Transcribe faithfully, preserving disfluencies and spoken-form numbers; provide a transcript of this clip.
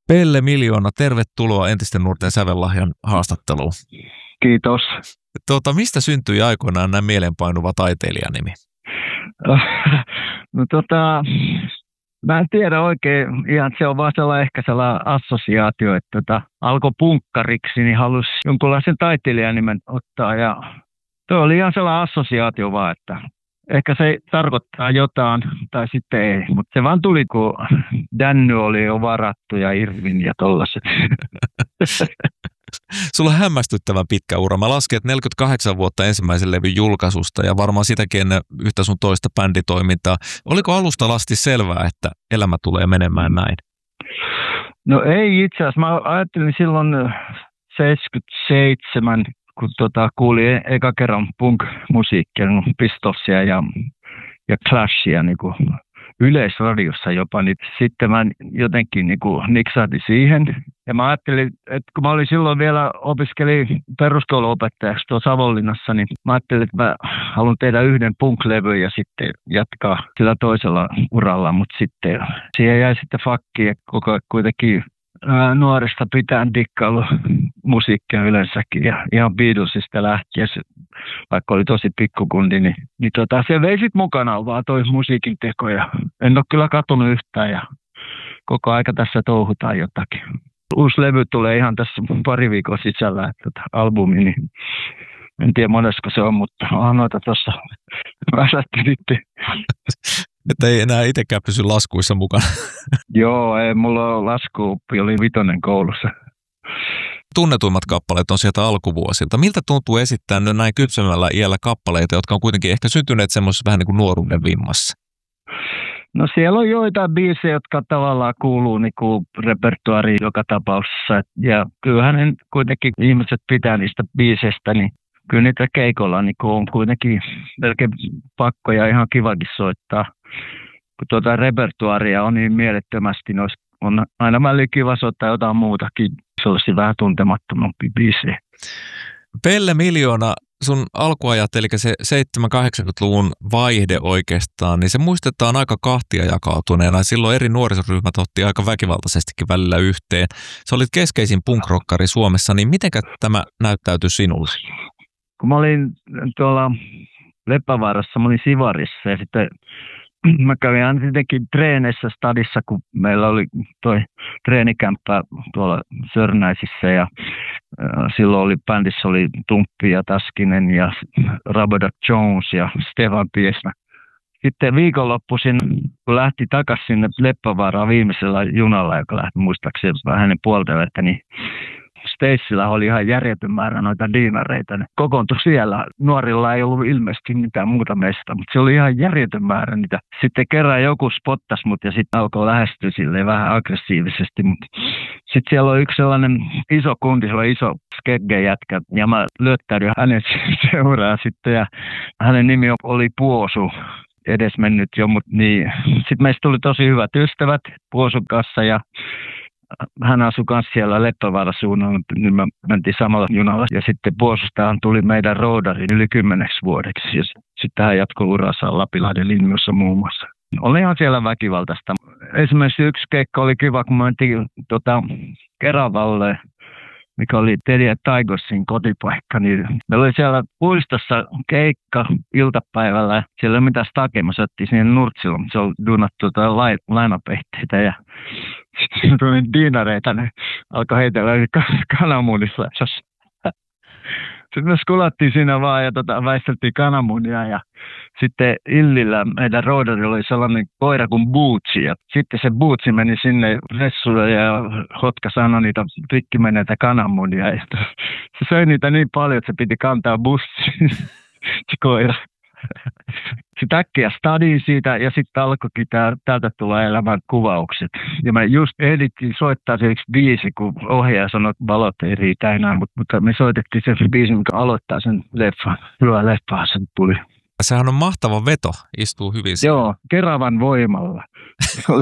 Pelle Miljoona, tervetuloa Entisten nuorten sävellahjan haastatteluun. Kiitos. Tuota, mistä syntyi aikoinaan näin mielenpainuva taiteilijanimi? No tota, mä en tiedä oikein, ihan se on vaan sellainen ehkä sellainen assosiaatio, että tota, alkoi punkkariksi, niin halusi jonkunlaisen taiteilijanimen ottaa ja tuo oli ihan sellainen assosiaatio vaan, että ehkä se tarkoittaa jotain tai sitten ei, mutta se vaan tuli, kun Danny oli jo varattu ja Irvin ja tollaiset. Sulla on hämmästyttävän pitkä ura. Mä lasken, että neljäkymmentäkahdeksan vuotta ensimmäisen levyn julkaisusta ja varmaan sitäkin ennen yhtä sun toista bänditoimintaa. Oliko alusta asti selvää, että elämä tulee menemään näin? No ei itse asiassa. Mä ajattelin silloin seitsemänkymmentäseitsemän, kun tota, kuulin eka kerran punk-musiikkia, Pistolsia ja, ja Clashia niin kuin yleisradiossa jopa, niin sitten mä jotenkin niin kuin niksahti siihen. Ja mä ajattelin, että kun mä olin silloin vielä opiskelin peruskouluopettajaksi tuolla Savonlinnassa, niin mä ajattelin, että mä haluan tehdä yhden punk-levyn ja sitten jatkaa sillä toisella uralla, mutta sitten siihen jäi sitten fakkiin, että koko ajan kuitenkin ää, nuoresta pitäen dikkailu musiikkia yleensäkin ja ihan Beatlesista lähtien, vaikka oli tosi pikkukundi, niin, niin tota, se vei sitten mukanaan vaan toi musiikin teko ja en ole kyllä katunut yhtään ja koko aika tässä touhutaan jotakin. Uusi levy tulee ihan tässä pari viikon sisällä, että tota, albumi, niin en tiedä monesko se on, mutta onhan noita tuossa väsättelitte. Että ei enää itsekään pysy laskuissa mukana. Joo, ei, mulla on laskuoppi, oli vitonen koulussa. Tunnetuimmat kappaleet on sieltä alkuvuosilta. Miltä tuntuu esittää näin kypsemmällä iällä kappaleita, jotka on kuitenkin ehkä syntyneet semmoisessa vähän niin kuin nuoruuden vimmassa? No siellä on joitain biisejä, jotka tavallaan kuuluu niin kuin repertuaariin joka tapauksessa. Ja kyllähän ne kuitenkin ihmiset pitää niistä biiseistä, niin kyllä niitä keikolla niin kuin on kuitenkin melkein pakko ja ihan kivakin soittaa. Kun tuota repertuaaria on niin mielettömästi, niin on aina välillä kiva soittaa jotain muutakin. Se olisi vähän tuntemattomampi biisejä. Pelle Miljoona, sun alkuajat, eli se seitsemänkymmentä-kahdeksankymmentäluvun vaihde oikeastaan, niin se muistetaan aika kahtia jakautuneena. Silloin eri nuorisoryhmät otti aika väkivaltaisestikin välillä yhteen. Sä olit keskeisin punkrokkari Suomessa, niin mitenkä tämä näyttäytyi sinulle? Kun mä olin tuolla Leppävaarassa, mä olin Sivarissa ja sitten mä kävin aina tietenkin treeneissä stadissa, kun meillä oli toi treenikämppä tuolla Sörnäisissä ja silloin oli bändissä oli Tumppi ja Taskinen ja Rabada Jones ja Stefan Piesmä. Sitten viikonloppuisin, kun lähti takaisin sinne Leppävaaraan viimeisellä junalla, joka lähti muistaakseni vähän hänen puolta, niin Stacella oli ihan järjetön määrä noita diinareita. Ne kokoontui siellä. Nuorilla ei ollut ilmeisesti mitään muuta meistä, mutta se oli ihan järjetön määrä niitä. Sitten kerran joku spottasi mut ja sitten alkoi lähestyä silleen vähän aggressiivisesti. Sitten siellä oli yksi sellainen iso kundi, se oli iso skegge-jätkä ja mä lyöttäydyin hänen seuraan sitten ja hänen nimi oli Puosu. Edes mennyt jo, mutta niin. Sitten meistä tuli tosi hyvät ystävät Puosun kanssa ja hän asui myös siellä Leppävaaran suunnalla, niin me mentiin samalla junalla. Ja sitten Puosustahan tuli meidän roodari yli kymmeneksi vuodeksi. Ja sitten hän jatkoi urassa Lapilahden linjoissa muun muassa. Olihan siellä väkivaltaista. Esimerkiksi yksi keikka oli kiva, kun me mentiin tota, Keravalle, mikä oli Teddy Tigersin kotipaikka. Niin meillä oli siellä puistossa keikka iltapäivällä. Siellä ei ole mitään takia. Me söttiin siihen Nurtsilla, mutta se oli duunattu tota lainapehteitä ja sitten tuli diinareita, ne alkoi heitellä kananmunissa. Sitten me skulattiin siinä vaan ja tota, väisteltiin kananmunia ja sitten Illillä meidän roodarilla oli sellainen koira kuin Bootsi. Ja sitten se Bootsi meni sinne ressulle ja hotka sanoi niitä rikkimeneitä kananmunia. Ja se söi niitä niin paljon, että se piti kantaa bussiin, se koira. Sitten äkkiä stadiin siitä ja sitten alkoikin tää, täältä tulla elämän kuvaukset. Ja me just ehdittiin soittaa se yksi biisi, kun ohjaaja sanoi, että valot ei riitä enää, mutta, mutta me soitettiin se biisi, mikä aloittaa sen leffan. Hyvä leffa se tuli. Sehän on mahtava veto, istuu hyvin. Joo, Keravan voimalla.